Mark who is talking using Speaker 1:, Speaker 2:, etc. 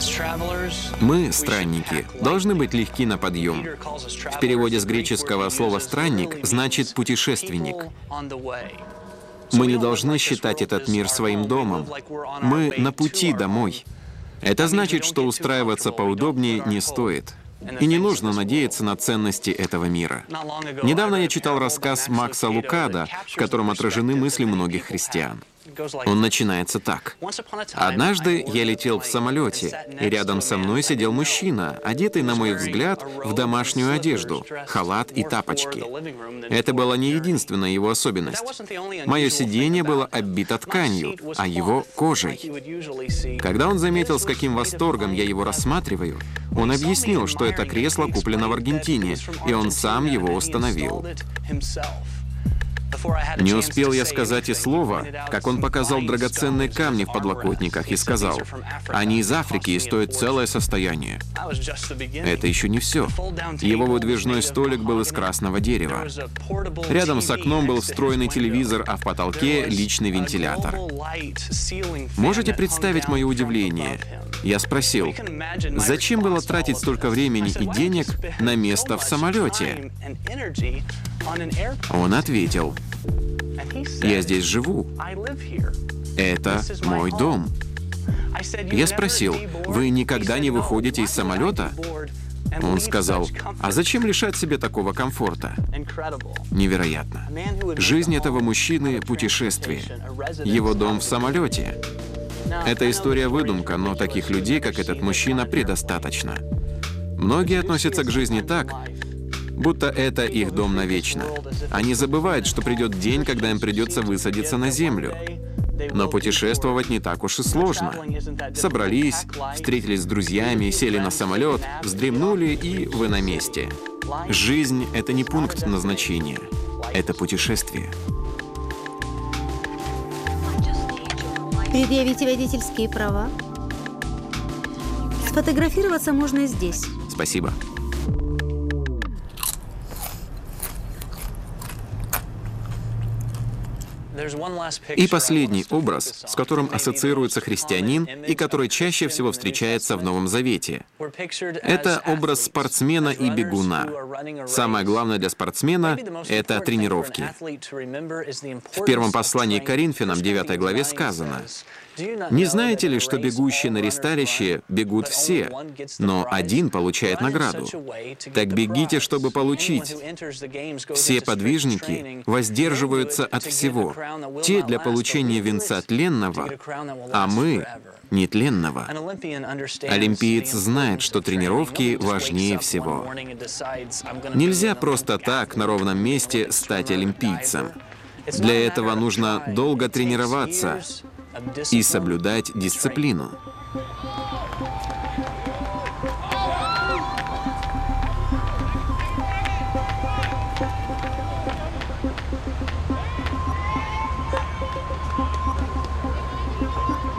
Speaker 1: Мы, странники, должны быть легки на подъем. В переводе с греческого слово «странник» значит «путешественник». Мы не должны считать этот мир своим домом. Мы на пути домой. Это значит, что устраиваться поудобнее не стоит. И не нужно надеяться на ценности этого мира. Недавно я читал рассказ Макса Лукада, в котором отражены мысли многих христиан. Он начинается так. «Однажды я летел в самолете, и рядом со мной сидел мужчина, одетый, на мой взгляд, в домашнюю одежду, халат и тапочки. Это была не единственная его особенность. Мое сиденье было оббито тканью, а его — кожей. Когда он заметил, с каким восторгом я его рассматриваю, он объяснил, что это кресло куплено в Аргентине, и он сам его установил. Не успел я сказать и слова, как он показал драгоценные камни в подлокотниках и сказал: «Они из Африки и стоят целое состояние». Это еще не все. Его выдвижной столик был из красного дерева. Рядом с окном был встроенный телевизор, а в потолке — личный вентилятор. Можете представить мое удивление? Я спросил: «Зачем было тратить столько времени и денег на место в самолете?» Он ответил: «Я здесь живу. Это мой дом». Я спросил: «Вы никогда не выходите из самолета?» Он сказал: «А зачем лишать себе такого комфорта?» Невероятно. Жизнь этого мужчины — путешествие. Его дом в самолете. Эта история выдумка, но таких людей, как этот мужчина, предостаточно. Многие относятся к жизни так, будто это их дом навечно. Они забывают, что придет день, когда им придется высадиться на землю. Но путешествовать не так уж и сложно. Собрались, встретились с друзьями, сели на самолет, вздремнули, и вы на месте. Жизнь — это не пункт назначения, это путешествие.
Speaker 2: Предъявите водительские права. Сфотографироваться можно и здесь.
Speaker 1: Спасибо. И последний образ, с которым ассоциируется христианин и который чаще всего встречается в Новом Завете. Это образ спортсмена и бегуна. Самое главное для спортсмена — это тренировки. В первом послании к Коринфянам, 9 главе, сказано: «Не знаете ли, что бегущие на ресталище бегут все, но один получает награду? Так бегите, чтобы получить. Все подвижники воздерживаются от всего, те для получения венца тленного, а мы — нетленного». Олимпиец знает, что тренировки важнее всего. Нельзя просто так на ровном месте стать олимпийцем. Для этого нужно долго тренироваться и соблюдать дисциплину.